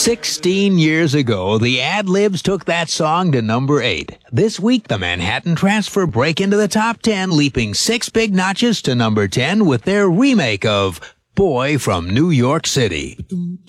16 years ago, the Ad-Libs took that song to number 8. This week, the Manhattan Transfer break into the top 10, leaping 6 big notches to number 10 with their remake of Boy from New York City.